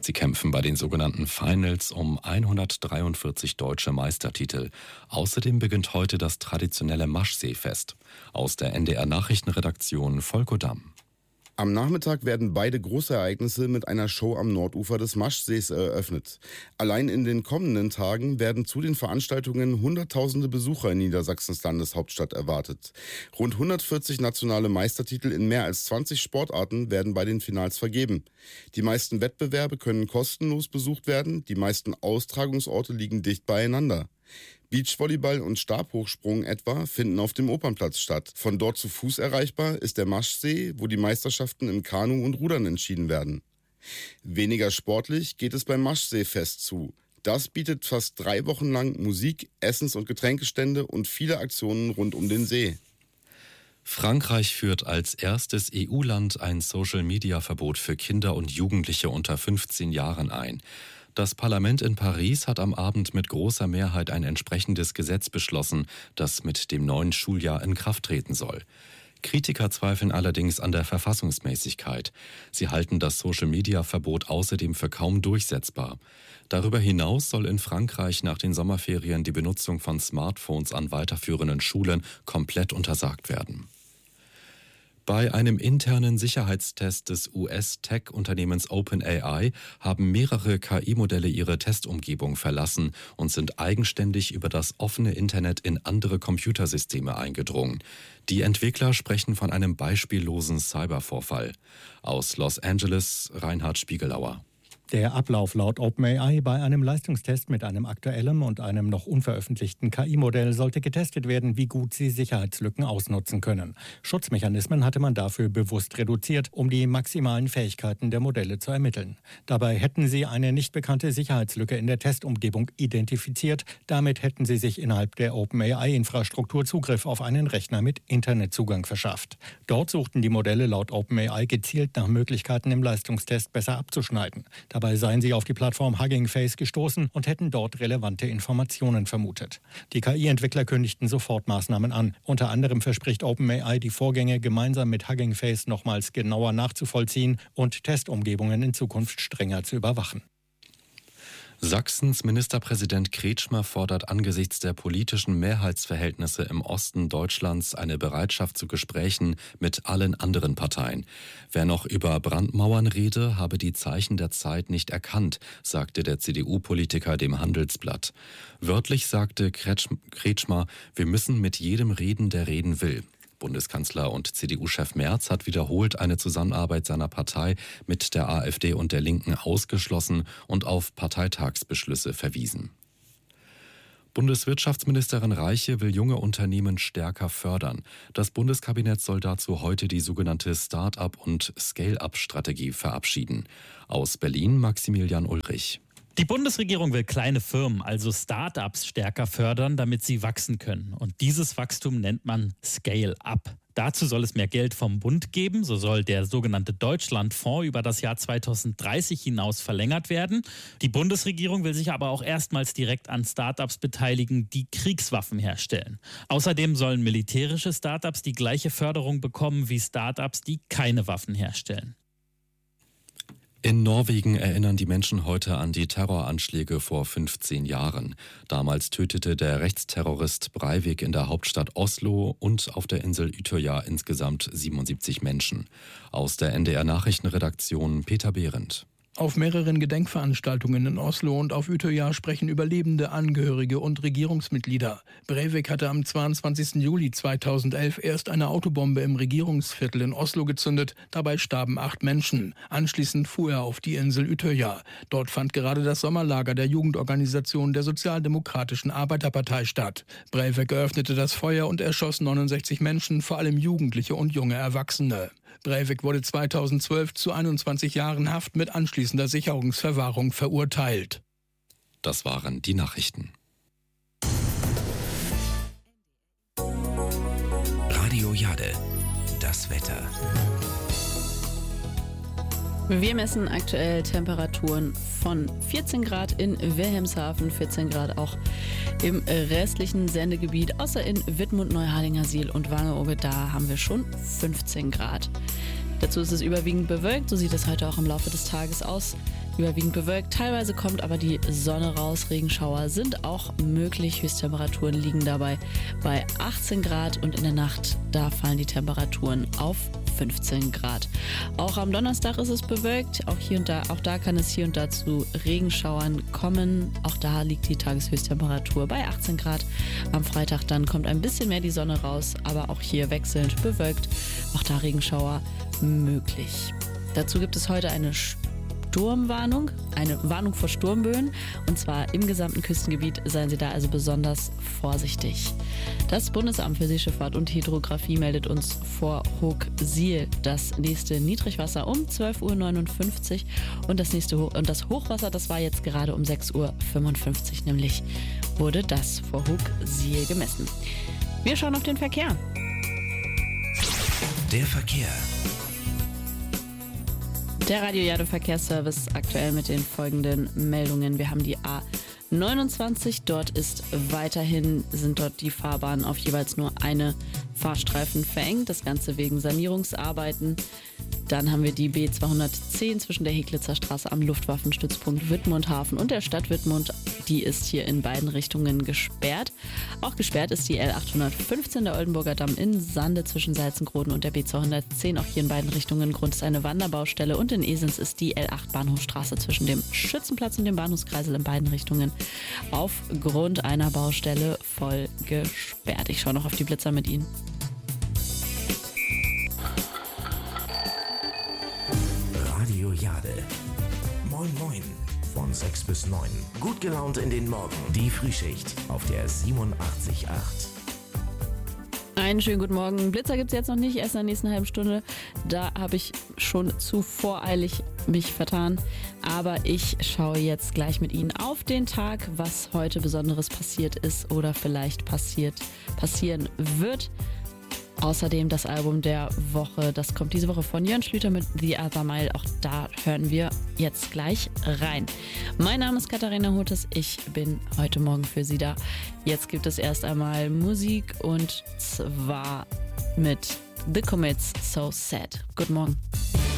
Sie kämpfen bei den sogenannten Finals um 143 deutsche Meistertitel. Außerdem beginnt heute das traditionelle Maschseefest. Aus der NDR-Nachrichtenredaktion Volker Damm. Am Nachmittag werden beide große Ereignisse mit einer Show am Nordufer des Maschsees eröffnet. Allein in den kommenden Tagen werden zu den Veranstaltungen hunderttausende Besucher in Niedersachsens Landeshauptstadt erwartet. Rund 140 nationale Meistertitel in mehr als 20 Sportarten werden bei den Finals vergeben. Die meisten Wettbewerbe können kostenlos besucht werden, die meisten Austragungsorte liegen dicht beieinander. Beachvolleyball und Stabhochsprung etwa finden auf dem Opernplatz statt. Von dort zu Fuß erreichbar ist der Maschsee, wo die Meisterschaften im Kanu und Rudern entschieden werden. Weniger sportlich geht es beim Maschseefest zu. Das bietet fast 3 Wochen lang Musik, Essens- und Getränkestände und viele Aktionen rund um den See. Frankreich führt als erstes EU-Land ein Social-Media-Verbot für Kinder und Jugendliche unter 15 Jahren ein. Das Parlament in Paris hat am Abend mit großer Mehrheit ein entsprechendes Gesetz beschlossen, das mit dem neuen Schuljahr in Kraft treten soll. Kritiker zweifeln allerdings an der Verfassungsmäßigkeit. Sie halten das Social-Media-Verbot außerdem für kaum durchsetzbar. Darüber hinaus soll in Frankreich nach den Sommerferien die Benutzung von Smartphones an weiterführenden Schulen komplett untersagt werden. Bei einem internen Sicherheitstest des US-Tech-Unternehmens OpenAI haben mehrere KI-Modelle ihre Testumgebung verlassen und sind eigenständig über das offene Internet in andere Computersysteme eingedrungen. Die Entwickler sprechen von einem beispiellosen Cybervorfall. Aus Los Angeles, Reinhard Spiegelauer. Der Ablauf laut OpenAI bei einem Leistungstest mit einem aktuellen und einem noch unveröffentlichten KI-Modell sollte getestet werden, wie gut sie Sicherheitslücken ausnutzen können. Schutzmechanismen hatte man dafür bewusst reduziert, um die maximalen Fähigkeiten der Modelle zu ermitteln. Dabei hätten sie eine nicht bekannte Sicherheitslücke in der Testumgebung identifiziert. Damit hätten sie sich innerhalb der OpenAI-Infrastruktur Zugriff auf einen Rechner mit Internetzugang verschafft. Dort suchten die Modelle laut OpenAI gezielt nach Möglichkeiten, im Leistungstest besser abzuschneiden. Dabei seien sie auf die Plattform Hugging Face gestoßen und hätten dort relevante Informationen vermutet. Die KI-Entwickler kündigten sofort Maßnahmen an. Unter anderem verspricht OpenAI, die Vorgänge gemeinsam mit Hugging Face nochmals genauer nachzuvollziehen und Testumgebungen in Zukunft strenger zu überwachen. Sachsens Ministerpräsident Kretschmer fordert angesichts der politischen Mehrheitsverhältnisse im Osten Deutschlands eine Bereitschaft zu Gesprächen mit allen anderen Parteien. Wer noch über Brandmauern rede, habe die Zeichen der Zeit nicht erkannt, sagte der CDU-Politiker dem Handelsblatt. Wörtlich sagte Kretschmer, wir müssen mit jedem reden, der reden will. Bundeskanzler und CDU-Chef Merz hat wiederholt eine Zusammenarbeit seiner Partei mit der AfD und der Linken ausgeschlossen und auf Parteitagsbeschlüsse verwiesen. Bundeswirtschaftsministerin Reiche will junge Unternehmen stärker fördern. Das Bundeskabinett soll dazu heute die sogenannte Start-up- und Scale-up-Strategie verabschieden. Aus Berlin Maximilian Ulrich. Die Bundesregierung will kleine Firmen, also Start-ups, stärker fördern, damit sie wachsen können. Und dieses Wachstum nennt man Scale-up. Dazu soll es mehr Geld vom Bund geben. So soll der sogenannte Deutschlandfonds über das Jahr 2030 hinaus verlängert werden. Die Bundesregierung will sich aber auch erstmals direkt an Start-ups beteiligen, die Kriegswaffen herstellen. Außerdem sollen militärische Start-ups die gleiche Förderung bekommen wie Start-ups, die keine Waffen herstellen. In Norwegen erinnern die Menschen heute an die Terroranschläge vor 15 Jahren. Damals tötete der Rechtsterrorist Breivik in der Hauptstadt Oslo und auf der Insel Utøya insgesamt 77 Menschen. Aus der NDR-Nachrichtenredaktion Peter Behrendt. Auf mehreren Gedenkveranstaltungen in Oslo und auf Utøya sprechen Überlebende, Angehörige und Regierungsmitglieder. Breivik hatte am 22. Juli 2011 erst eine Autobombe im Regierungsviertel in Oslo gezündet. Dabei starben 8 Menschen. Anschließend fuhr er auf die Insel Utøya. Dort fand gerade das Sommerlager der Jugendorganisation der Sozialdemokratischen Arbeiterpartei statt. Breivik eröffnete das Feuer und erschoss 69 Menschen, vor allem Jugendliche und junge Erwachsene. Breivik wurde 2012 zu 21 Jahren Haft mit anschließender Sicherungsverwahrung verurteilt. Das waren die Nachrichten. Radio Jade, das Wetter. Wir messen aktuell Temperaturen von 14 Grad in Wilhelmshaven, 14 Grad auch im restlichen Sendegebiet, außer in Wittmund, Neuharlingersiel und Wangerooge, da haben wir schon 15 Grad. Dazu ist es überwiegend bewölkt, so sieht es heute auch im Laufe des Tages aus. überwiegend bewölkt. Teilweise kommt aber die Sonne raus. Regenschauer sind auch möglich. Höchsttemperaturen liegen dabei bei 18 Grad und in der Nacht, da fallen die Temperaturen auf 15 Grad. Auch am Donnerstag ist es bewölkt. Auch da kann es hier und da zu Regenschauern kommen. Auch da liegt die Tageshöchsttemperatur bei 18 Grad. Am Freitag dann kommt ein bisschen mehr die Sonne raus, aber auch hier wechselnd bewölkt. Auch da Regenschauer möglich. Dazu gibt es heute eine Sturmwarnung, eine Warnung vor Sturmböen, und zwar im gesamten Küstengebiet. Seien Sie da also besonders vorsichtig. Das Bundesamt für Seeschifffahrt und Hydrographie meldet uns vor Hochsiel das nächste Niedrigwasser um 12:59 Uhr und das Hochwasser, das war jetzt gerade um 6:55 Uhr, nämlich wurde das vor Hochsiel gemessen. Wir schauen auf den Verkehr. Der Verkehr. Der Radio Jade Verkehrsservice aktuell mit den folgenden Meldungen. Wir haben die A29, sind dort die Fahrbahnen auf jeweils nur eine Fahrstreifen verengt, das Ganze wegen Sanierungsarbeiten. Dann haben wir die B210 zwischen der Heglitzer Straße am Luftwaffenstützpunkt Wittmundhafen und der Stadt Wittmund. Die ist hier in beiden Richtungen gesperrt. Auch gesperrt ist die L815, der Oldenburger Damm in Sande zwischen Salzengroden und der B210. Auch hier in beiden Richtungen. Grund ist eine Wanderbaustelle. Und in Esens ist die L8 Bahnhofstraße zwischen dem Schützenplatz und dem Bahnhofskreisel in beiden Richtungen aufgrund einer Baustelle voll gesperrt. Ich schaue noch auf die Blitzer mit Ihnen. Radio Jade. Moin Moin. Von 6 bis 9. Gut gelaunt in den Morgen. Die Frühschicht auf der 87.8. Einen schönen guten Morgen. Blitzer gibt es jetzt noch nicht, erst in der nächsten halben Stunde. Da habe ich schon zu voreilig mich vertan. Aber ich schaue jetzt gleich mit Ihnen auf den Tag, was heute Besonderes passiert ist oder vielleicht passieren wird. Außerdem das Album der Woche, das kommt diese Woche von Jörn Schlüter mit The Other Mile. Auch da hören wir jetzt gleich rein. Mein Name ist Katharina Hutes, ich bin heute Morgen für Sie da. Jetzt gibt es erst einmal Musik und zwar mit The Commits, So Sad. Guten Morgen.